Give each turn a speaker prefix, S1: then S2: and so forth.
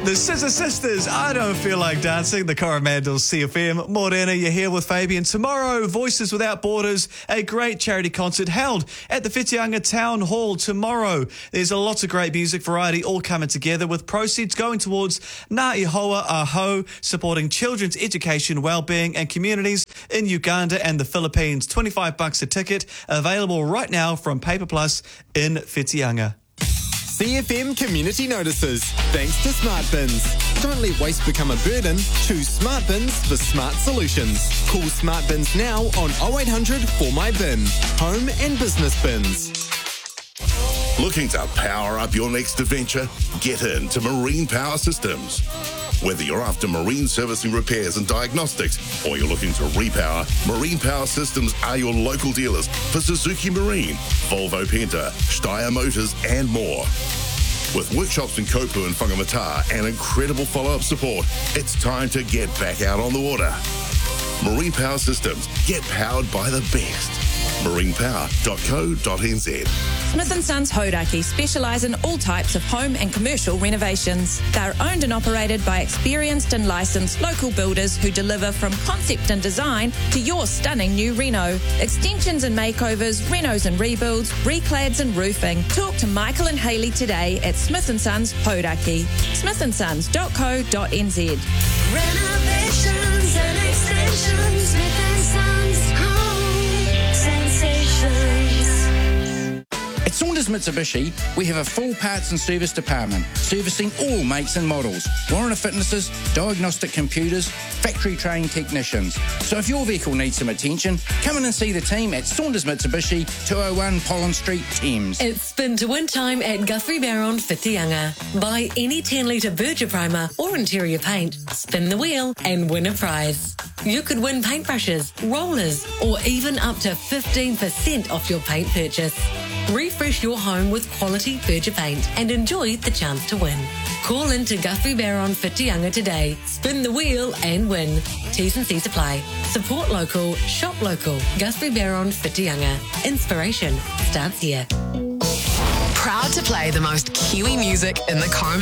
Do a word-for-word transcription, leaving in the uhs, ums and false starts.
S1: The Scissor Sisters, I Don't Feel Like Dancing, the Coromandel C F M. Morena, you're here with Fabian. Tomorrow, Voices Without Borders, a great charity concert held at the Whitianga Town Hall tomorrow. There's a lot of great music variety all coming together with proceeds going towards Ngā Ihoa Aho, supporting children's education, well-being and communities in Uganda and the Philippines. twenty-five bucks a ticket, available right now from Paper Plus in Whitianga.
S2: C F M Community Notices. Thanks to Smart Bins. Don't let waste become a burden. Choose Smart Bins for smart solutions. Call Smart Bins now on oh eight hundred four my bin. Home and business bins.
S3: Looking to power up your next adventure? Get into Marine Power Systems. Whether you're after marine servicing, repairs and diagnostics, or you're looking to repower, Marine Power Systems are your local dealers for Suzuki Marine, Volvo Penta, Steyr Motors and more. With workshops in Kopu and Whangamata and incredible follow-up support, it's time to get back out on the water. Marine Power Systems. Get powered by the best. marine power dot co dot n z.
S4: Smith and Sons Hodaki specialise in all types of home and commercial renovations. They're owned and operated by experienced and licensed local builders who deliver from concept and design to your stunning new reno. Extensions and makeovers, renos and rebuilds, reclads and roofing. Talk to Michael and Hayley today at Smith and Sons Hodaki. smith and sons dot co dot n z.
S5: Renovations and extensions, Smith and Sons Home Sensations.
S6: At Saunders Mitsubishi, we have a full parts and service department, servicing all makes and models, warranty fitnesses, diagnostic computers, factory-trained technicians. So if your vehicle needs some attention, come in and see the team at Saunders Mitsubishi, two oh one Pollen Street, Thames.
S7: It's spin to win time at Guthrie Barron, Whitianga. Buy any ten litre Berger primer or interior paint, spin the wheel and win a prize. You could win paintbrushes, rollers, or even up to fifteen percent off your paint purchase. Refresh your home with quality Berger paint and enjoy the chance to win. Call in to Guthrie Barron Whitianga today. Spin the wheel and win. T's and C's apply. Support local, shop local. Guthrie Barron Whitianga. Inspiration starts here.
S8: Proud to play the most Kiwi music in the Coromandel